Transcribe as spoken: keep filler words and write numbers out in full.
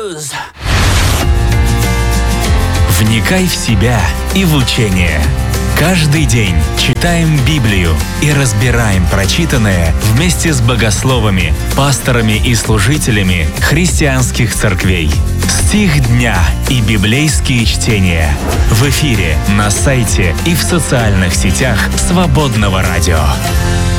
News. Вникай в себя и в учение. Каждый день читаем Библию и разбираем прочитанное вместе с богословами, пасторами и служителями христианских церквей. Стих дня и библейские чтения. В эфире, на сайте и в социальных сетях Свободного радио.